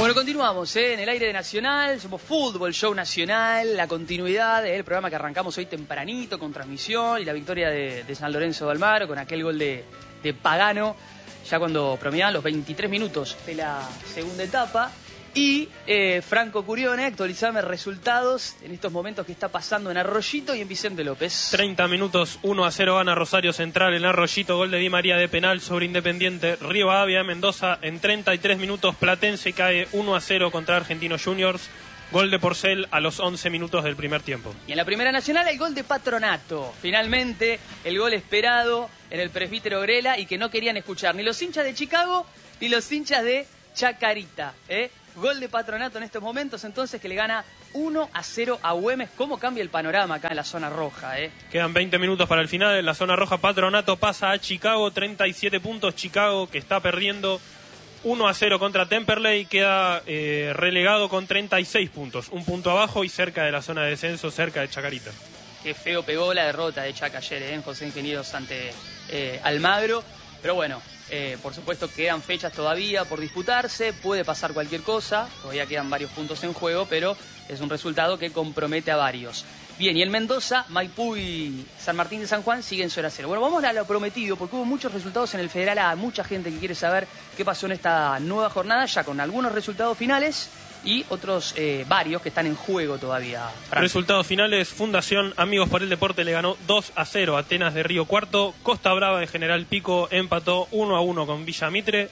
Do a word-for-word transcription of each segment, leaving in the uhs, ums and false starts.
Bueno, continuamos ¿eh? en el aire de Nacional, somos Fútbol Show Nacional, la continuidad del programa que arrancamos hoy tempranito con transmisión y la victoria de, de San Lorenzo de Almagro con aquel gol de, de Pagano, ya cuando promediaban los veintitrés minutos de la segunda etapa. Y eh, Franco Curione, actualizame resultados en estos momentos que está pasando en Arroyito y en Vicente López. treinta minutos, uno a cero gana Rosario Central en Arroyito, gol de Di María de penal sobre Independiente. Rivadavia de Mendoza en treinta y tres minutos, Platense cae uno a cero contra Argentinos Juniors. Gol de Porcel a los once minutos del primer tiempo. Y en la Primera Nacional el gol de Patronato. Finalmente el gol esperado en el Presbítero Grela y que no querían escuchar ni los hinchas de Chicago ni los hinchas de Chacarita, ¿eh? Gol de Patronato en estos momentos, entonces, que le gana uno a cero a Güemes. ¿Cómo cambia el panorama acá en la zona roja? Eh? Quedan veinte minutos para el final. En la zona roja, Patronato pasa a Chicago, treinta y siete puntos. Chicago, que está perdiendo uno a cero contra Temperley, queda eh, relegado con treinta y seis puntos. Un punto abajo y cerca de la zona de descenso, cerca de Chacarita. Qué feo pegó la derrota de Chaca ayer, ¿eh? en José Ingenieros ante eh, Almagro. Pero bueno, Eh, por supuesto quedan fechas todavía por disputarse, puede pasar cualquier cosa, todavía quedan varios puntos en juego, pero es un resultado que compromete a varios. Bien, y en Mendoza, Maipú y San Martín de San Juan siguen cero a cero. Bueno, vamos a lo prometido, porque hubo muchos resultados en el Federal A, mucha gente que quiere saber qué pasó en esta nueva jornada, ya con algunos resultados finales y otros eh, varios que están en juego todavía. Frank. Resultados finales: Fundación Amigos por el Deporte le ganó dos a cero a Atenas de Río Cuarto. Costa Brava de General Pico empató uno a uno con Villa Mitre.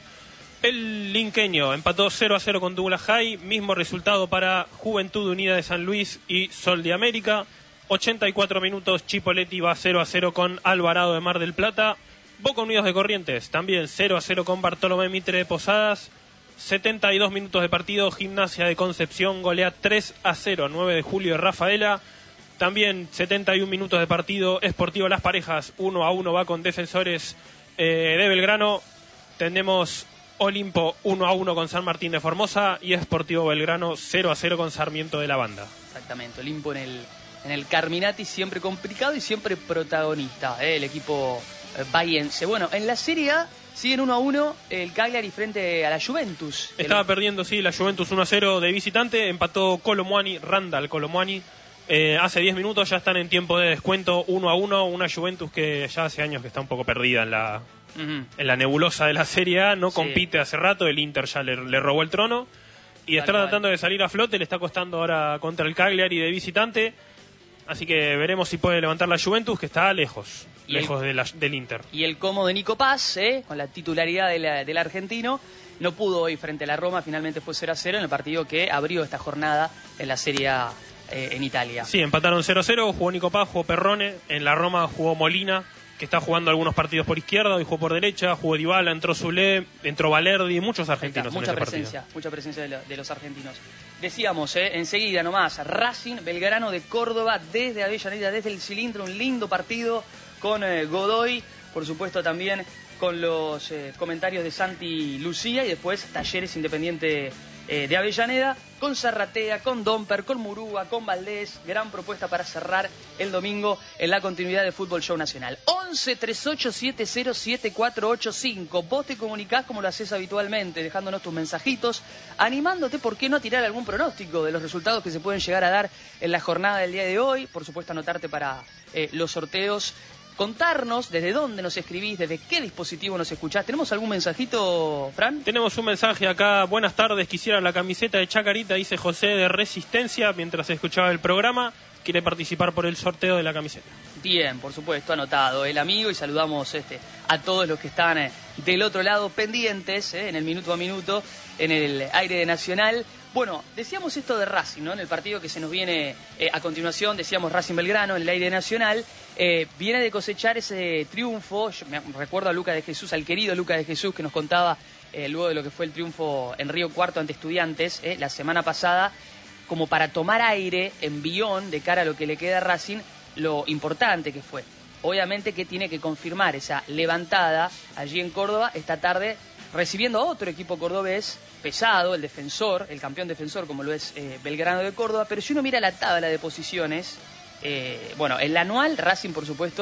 El Linqueño empató cero a cero con Douglas High. Mismo resultado para Juventud Unida de San Luis y Sol de América. ochenta y cuatro minutos, Chipoleti va cero a cero con Alvarado de Mar del Plata. Boca Unidos de Corrientes también cero a cero con Bartolomé Mitre de Posadas. setenta y dos minutos de partido, Gimnasia de Concepción golea tres a cero a nueve de julio de Rafaela. También setenta y un minutos de partido, Sportivo Las Parejas uno a uno va con Defensores eh, de Belgrano. Tenemos Olimpo uno a uno con San Martín de Formosa y Sportivo Belgrano cero a cero con Sarmiento de la Banda. Exactamente, Olimpo en el, en el Carminati, siempre complicado y siempre protagonista, ¿eh? el equipo eh, bahiense. Bueno, en la Serie A siguen uno a uno el Cagliari frente a la Juventus. Estaba el... perdiendo, sí, la Juventus uno a cero de visitante. Empató Colomuani, Randall Colomuani. Eh, hace diez minutos ya están en tiempo de descuento uno a uno. Una Juventus que ya hace años que está un poco perdida en la, uh-huh. en la nebulosa de la Serie A. No sí. compite hace rato. El Inter ya le, le robó el trono. Y está tratando de salir a flote. Le está costando ahora contra el Cagliari de visitante. Así que veremos si puede levantar la Juventus, que está lejos. Y lejos el, de la, del Inter. Y el Como de Nico Paz, ¿eh? con la titularidad de la, del argentino, no pudo hoy frente a la Roma, finalmente fue cero a cero en el partido que abrió esta jornada en la Serie A eh, en Italia. Sí, empataron cero a cero, jugó Nico Paz, jugó Perrone, en la Roma jugó Molina, que está jugando algunos partidos por izquierda, hoy jugó por derecha, jugó Dybala, entró Zule, entró Valerdi, muchos argentinos está, mucha en ese presencia, partido. Mucha presencia de, lo, de los argentinos. Decíamos, eh, enseguida nomás, Racing Belgrano de Córdoba desde Avellaneda, desde el cilindro, un lindo partido con eh, Godoy, por supuesto también con los eh, comentarios de Santi Lucía y después Talleres Independiente eh, de Avellaneda, con Zarratea, con Domper, con Murúa, con Valdés. Gran propuesta para cerrar el domingo en la continuidad de Fútbol Show Nacional. once, treinta y ocho, setenta, siete cuatro ocho cinco. Vos te comunicás como lo haces habitualmente, dejándonos tus mensajitos, animándote, ¿por qué no tirar algún pronóstico de los resultados que se pueden llegar a dar en la jornada del día de hoy? Por supuesto, anotarte para eh, los sorteos. Contarnos desde dónde nos escribís, desde qué dispositivo nos escuchás. ¿Tenemos algún mensajito, Fran? Tenemos un mensaje acá. Buenas tardes, quisiera la camiseta de Chacarita, dice José de Resistencia, mientras escuchaba el programa. Quiere participar por el sorteo de la camiseta. Bien, por supuesto, anotado el amigo, y saludamos este a todos los que están eh, del otro lado pendientes, eh, en el minuto a minuto, en el aire de Nacional. Bueno, decíamos esto de Racing, ¿no? En el partido que se nos viene eh, a continuación, decíamos Racing Belgrano en el aire nacional, eh, viene de cosechar ese triunfo. Yo me recuerdo a Lucas de Jesús, al querido Lucas de Jesús, que nos contaba eh, luego de lo que fue el triunfo en Río Cuarto ante Estudiantes eh, la semana pasada, como para tomar aire, envión de cara a lo que le queda a Racing, lo importante que fue. Obviamente que tiene que confirmar esa levantada allí en Córdoba esta tarde, recibiendo a otro equipo cordobés pesado, el defensor, el campeón defensor como lo es eh, Belgrano de Córdoba. Pero si uno mira la tabla de posiciones, eh, bueno, el anual Racing por supuesto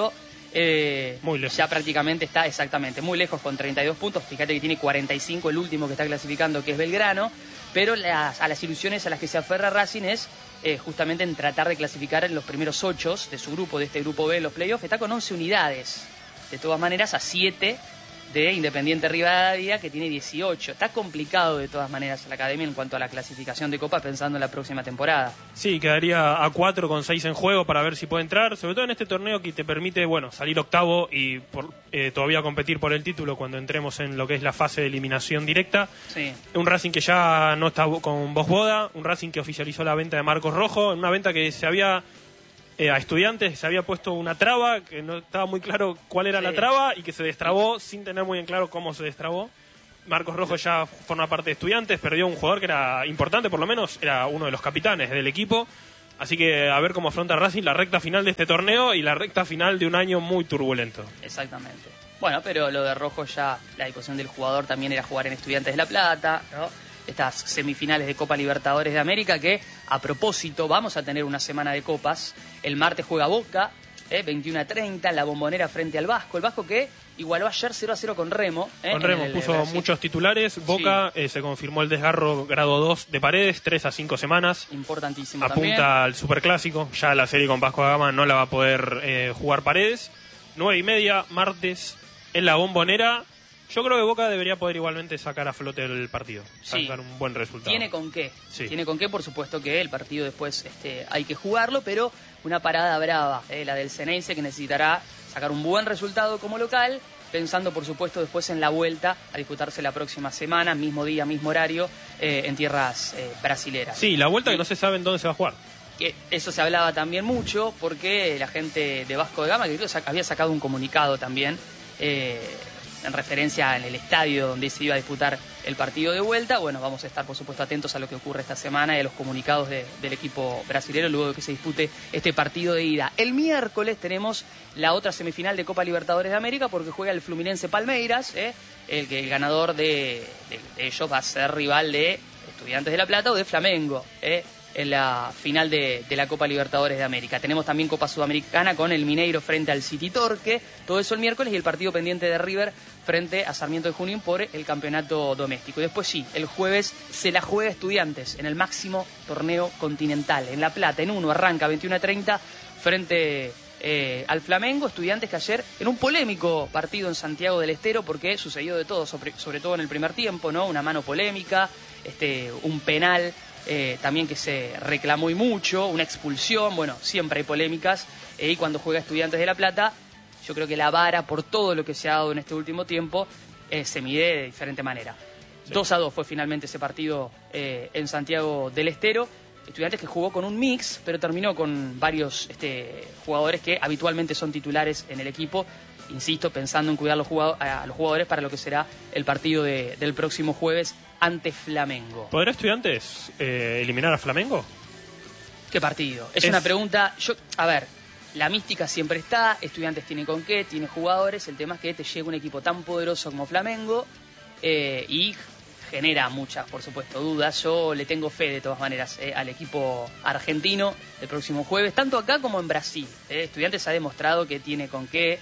Eh, muy lejos. Ya prácticamente está exactamente muy lejos con treinta y dos puntos. Fíjate que tiene cuarenta y cinco el último que está clasificando, que es Belgrano. Pero las, a las ilusiones a las que se aferra Racing es eh, justamente en tratar de clasificar en los primeros ocho de su grupo, de este grupo B en los playoffs. Está con once unidades. De todas maneras, a siete de Independiente Rivadavia, que tiene dieciocho. Está complicado de todas maneras la academia en cuanto a la clasificación de Copa, pensando en la próxima temporada. Sí, quedaría a cuatro con seis en juego para ver si puede entrar, sobre todo en este torneo que te permite, bueno, salir octavo y por, eh, todavía competir por el título cuando entremos en lo que es la fase de eliminación directa. Sí. Un Racing que ya no está con Vos Boda, un Racing que oficializó la venta de Marcos Rojo, en una venta que se había... Eh, a Estudiantes se había puesto una traba que no estaba muy claro cuál era sí. la traba y que se destrabó sin tener muy en claro cómo se destrabó. Marcos Rojo ya forma parte de Estudiantes, perdió un jugador que era importante, por lo menos era uno de los capitanes del equipo. Así que a ver cómo afronta Racing la recta final de este torneo y la recta final de un año muy turbulento. Exactamente. Bueno, pero lo de Rojo ya, la disposición del jugador también era jugar en Estudiantes de La Plata, ¿no? Estas semifinales de Copa Libertadores de América que, a propósito, vamos a tener una semana de copas. El martes juega Boca, eh, veintiuno a treinta, en la Bombonera frente al Vasco. El Vasco que igualó ayer cero a cero con Remo. Eh, con Remo, el, puso Brasil. Muchos titulares. Boca sí. eh, se confirmó el desgarro grado dos de Paredes, tres a cinco semanas. Importantísimo Apunta también. al Superclásico. Ya la serie con Vasco da Gama no la va a poder eh, jugar Paredes. Nueve y media, martes, en la Bombonera. Yo creo que Boca debería poder igualmente sacar a flote el partido, sí. sacar un buen resultado. Tiene con qué, sí. tiene con qué, por supuesto que el partido después este, hay que jugarlo, pero una parada brava, eh, la del Ceneice, que necesitará sacar un buen resultado como local, pensando por supuesto después en la vuelta a disputarse la próxima semana, mismo día, mismo horario, eh, en tierras eh, brasileras. Sí, la vuelta y, que no se sabe en dónde se va a jugar. Que eso se hablaba también mucho, porque la gente de Vasco da Gama, que creo que había sacado un comunicado también, eh, en referencia en el estadio donde se iba a disputar el partido de vuelta. Bueno, vamos a estar por supuesto atentos a lo que ocurre esta semana y a los comunicados de, del equipo brasilero luego de que se dispute este partido de ida. El miércoles tenemos la otra semifinal de Copa Libertadores de América, porque juega el Fluminense Palmeiras, ¿eh? el que el ganador de, de, de ellos va a ser rival de Estudiantes de La Plata o de Flamengo, ¿eh? en la final de, de la Copa Libertadores de América. Tenemos también Copa Sudamericana con el Mineiro frente al City Torque, todo eso el miércoles, y el partido pendiente de River frente a Sarmiento de Junín por el campeonato doméstico. Y después sí, el jueves se la juega Estudiantes en el máximo torneo continental, en La Plata, en uno, arranca veintiuno a treinta frente eh, al Flamengo. Estudiantes que ayer, en un polémico partido en Santiago del Estero, porque sucedió de todo, sobre, sobre todo en el primer tiempo, ¿no? Una mano polémica, este, un penal Eh, también que se reclamó y mucho, una expulsión, bueno, siempre hay polémicas, eh, y cuando juega Estudiantes de La Plata, yo creo que la vara, por todo lo que se ha dado en este último tiempo, eh, se mide de diferente manera. Sí. dos a dos fue finalmente ese partido eh, en Santiago del Estero. Estudiantes que jugó con un mix, pero terminó con varios este, jugadores que habitualmente son titulares en el equipo, insisto, pensando en cuidar los jugadores, a los jugadores para lo que será el partido de, del próximo jueves ante Flamengo. ¿Podrá Estudiantes eh, eliminar a Flamengo? ¿Qué partido? Es, es una pregunta... Yo, a ver, la mística siempre está, Estudiantes tiene con qué, tiene jugadores, el tema es que te llega un equipo tan poderoso como Flamengo eh, y genera muchas, por supuesto, dudas. Yo le tengo fe, de todas maneras, eh, al equipo argentino el próximo jueves, tanto acá como en Brasil. Eh. Estudiantes ha demostrado que tiene con qué.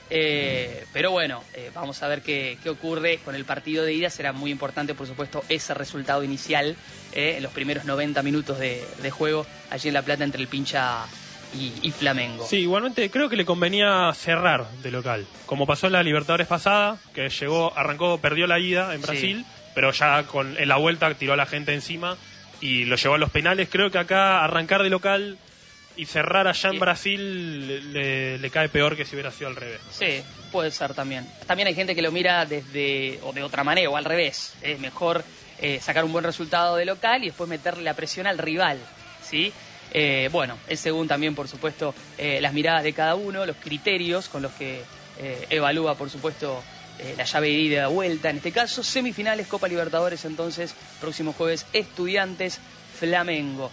Eh, pero bueno, eh, vamos a ver qué, qué ocurre con el partido de ida. Será muy importante, por supuesto, ese resultado inicial eh, en los primeros noventa minutos de, de juego allí en La Plata entre el Pincha y, y Flamengo. Sí, igualmente creo que le convenía cerrar de local, como pasó en la Libertadores pasada, que llegó, arrancó, perdió la ida en Brasil, sí. pero ya con, en la vuelta tiró a la gente encima y lo llevó a los penales. Creo que acá arrancar de local y cerrar allá en sí. Brasil le, le cae peor que si hubiera sido al revés. Sí, puede ser también. También hay gente que lo mira desde o de otra manera o al revés. Es mejor eh, sacar un buen resultado de local y después meterle la presión al rival, ¿sí? Eh, bueno, es según también, por supuesto, eh, las miradas de cada uno, los criterios con los que eh, evalúa, por supuesto, eh, la llave de ida y de vuelta. En este caso, semifinales Copa Libertadores, entonces, próximo jueves, Estudiantes Flamengo.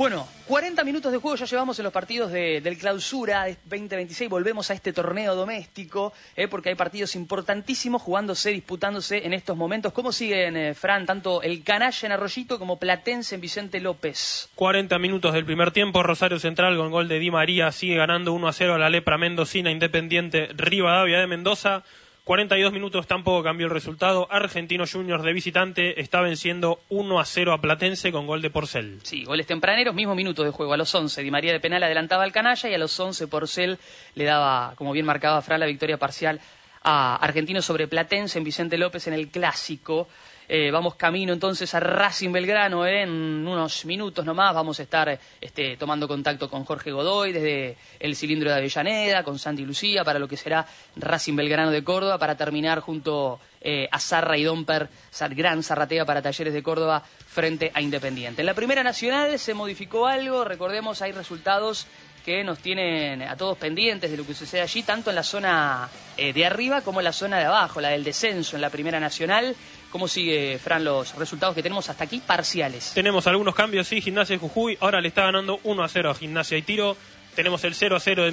Bueno, cuarenta minutos de juego ya llevamos en los partidos de, del Clausura veinte veintiséis. Volvemos a este torneo doméstico, eh, porque hay partidos importantísimos jugándose, disputándose en estos momentos. ¿Cómo siguen, eh, Fran, tanto el Canalla en Arroyito como Platense en Vicente López? cuarenta minutos del primer tiempo. Rosario Central con gol de Di María sigue ganando uno a cero a la Lepra Mendocina. Independiente Rivadavia de Mendoza. cuarenta y dos minutos, tampoco cambió el resultado. Argentino Juniors de visitante está venciendo uno a cero a Platense con gol de Porcel. Sí, goles tempraneros, mismo minuto de juego. A los once, Di María de penal adelantaba al Canalla y a los once Porcel le daba, como bien marcaba Fran, la victoria parcial a Argentino sobre Platense en Vicente López en el Clásico. Eh, vamos camino entonces a Racing Belgrano, eh, en unos minutos nomás vamos a estar este, tomando contacto con Jorge Godoy desde el cilindro de Avellaneda, con Santi Lucía para lo que será Racing Belgrano de Córdoba, para terminar junto eh, a Zarra y Domper, gran zarratea para Talleres de Córdoba frente a Independiente. En la Primera Nacional se modificó algo, recordemos, hay resultados que nos tienen a todos pendientes de lo que sucede allí, tanto en la zona eh, de arriba como en la zona de abajo, la del descenso en la Primera Nacional. ¿Cómo sigue, Fran, los resultados que tenemos hasta aquí parciales? Tenemos algunos cambios, sí. Gimnasia de Jujuy ahora le está ganando uno a cero a Gimnasia y Tiro. Tenemos el cero a cero de